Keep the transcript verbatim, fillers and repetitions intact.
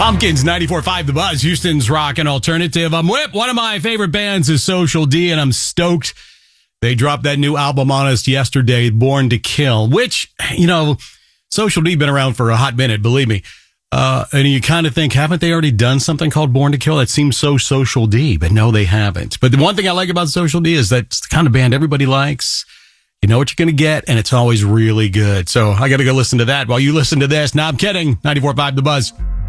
Tompkins, ninety-four point five The Buzz, Houston's rock and alternative. I'm Whip. One of my favorite bands is Social D, and I'm stoked. They dropped that new album on us yesterday, Born to Kill, which, you know, Social D been around for a hot minute, believe me. Uh, and you kind of think, haven't they already done something called Born to Kill? That seems so Social D, but no, they haven't. But the one thing I like about Social D is that it's the kind of band everybody likes. You know what you're going to get, and it's always really good. So I got to go listen to that while you listen to this. No, I'm kidding. ninety-four point five The Buzz.